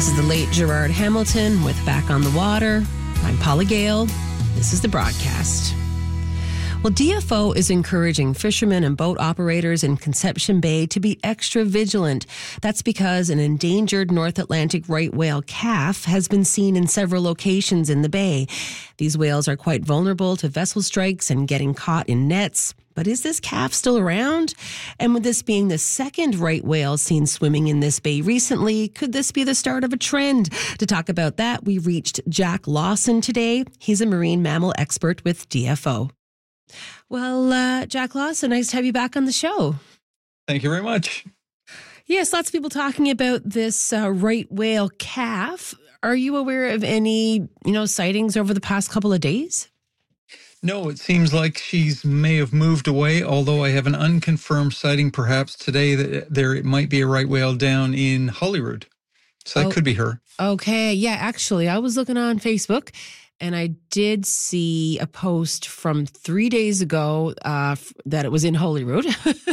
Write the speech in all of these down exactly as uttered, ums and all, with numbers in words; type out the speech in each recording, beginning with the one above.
This is the late Gerard Hamilton with Back on the Water. I'm Paula Gale. This is the broadcast. Well, D F O is encouraging fishermen and boat operators in Conception Bay to be extra vigilant. That's because an endangered North Atlantic right whale calf has been seen in several locations in the bay. These whales are quite vulnerable to vessel strikes and getting caught in nets. But is this calf still around? And with this being the second right whale seen swimming in this bay recently, could this be the start of a trend? To talk about that, we reached Jack Lawson today. He's a marine mammal expert with D F O. Well, uh, Jack Lawson, nice to have you back on the show. Thank you very much. Yes, lots of people talking about this uh, right whale calf. Are you aware of any, you know, sightings over the past couple of days? No, it seems like she's may have moved away, although I have an unconfirmed sighting perhaps today that there might be a right whale down in Holyrood. So that oh, could be her. Okay. Yeah, actually, I was looking on Facebook and I did see a post from three days ago uh, that it was in Holyrood.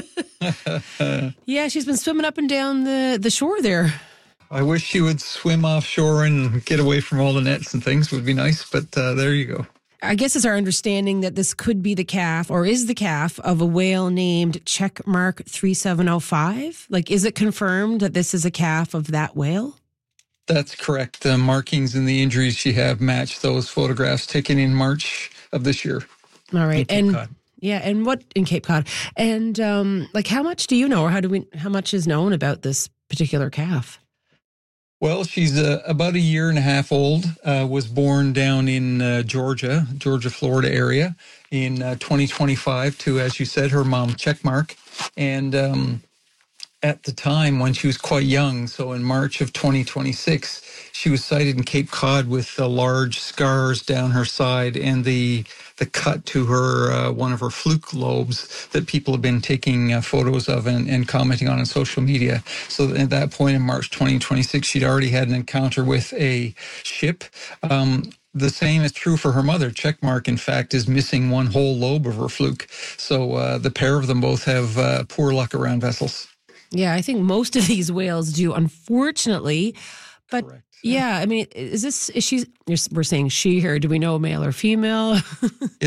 Yeah, she's been swimming up and down the, the shore there. I wish she would swim offshore and get away from all the nets and things. Would be nice, but uh, there you go. I guess it's our understanding that this could be the calf or is the calf of a whale named Checkmark three seven oh five. Like, is it confirmed that this is a calf of that whale? That's correct. The markings and the injuries she have match those photographs taken in March of this year. All right. And Cod. yeah, and what in Cape Cod? And um, like, how much do you know, or how do we? How much is known about this particular calf? Well, she's uh, about a year and a half old, uh, was born down in uh, Georgia, Georgia, Florida area in uh, twenty twenty-five to, as you said, her mom, Checkmark. And um, at the time when she was quite young, so in March of twenty twenty-six, she was sighted in Cape Cod with uh, large scars down her side and the the cut to her, uh, one of her fluke lobes that people have been taking uh, photos of and, and commenting on on social media. So at that point in March twenty twenty-six, she'd already had an encounter with a ship. Um, the same is true for her mother. Checkmark, in fact, is missing one whole lobe of her fluke. So uh, the pair of them both have uh, poor luck around vessels. Yeah, I think most of these whales do, unfortunately. But Correct. yeah, I mean, is this, is she, we're saying she here, do we know male or female?